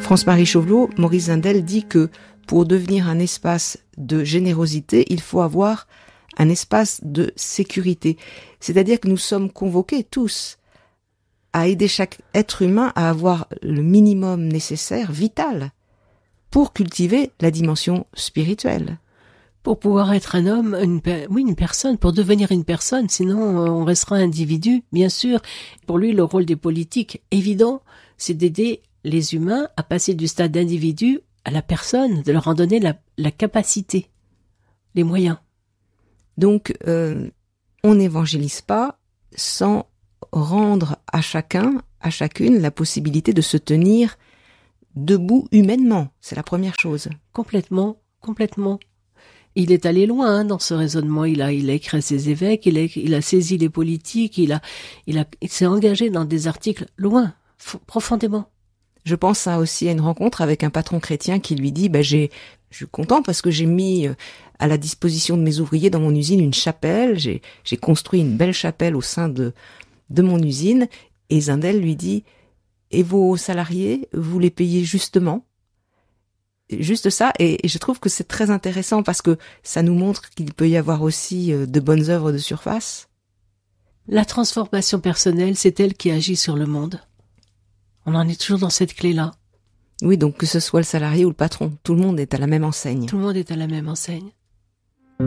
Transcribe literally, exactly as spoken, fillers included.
France-Marie Chauvelot, Maurice Zindel dit que pour devenir un espace de générosité, il faut avoir un espace de sécurité. C'est-à-dire que nous sommes convoqués tous à aider chaque être humain à avoir le minimum nécessaire, vital, pour cultiver la dimension spirituelle. Pour pouvoir être un homme, une pe- oui, une personne, pour devenir une personne, sinon euh, on restera individu, bien sûr. Pour lui, le rôle des politiques, évident, c'est d'aider les humains à passer du stade d'individu à la personne, de leur en donner la, la capacité, les moyens. Donc, euh, on n'évangélise pas sans rendre à chacun, à chacune, la possibilité de se tenir debout humainement. C'est la première chose. Complètement, complètement. Il est allé loin hein, dans ce raisonnement. Il a, il a écrit ses évêques, il a, il a saisi les politiques, il a, il a, il s'est engagé dans des articles loin, f- profondément. Je pense à aussi à une rencontre avec un patron chrétien qui lui dit, bah, j'ai, je suis content parce que j'ai mis à la disposition de mes ouvriers dans mon usine une chapelle, j'ai, j'ai construit une belle chapelle au sein de, de mon usine. Et Zindel lui dit, et vos salariés, vous les payez justement? Juste ça, et, et je trouve que c'est très intéressant parce que ça nous montre qu'il peut y avoir aussi de bonnes œuvres de surface. La transformation personnelle, c'est elle qui agit sur le monde. On en est toujours dans cette clé-là. Oui, donc que ce soit le salarié ou le patron, tout le monde est à la même enseigne. Tout le monde est à la même enseigne.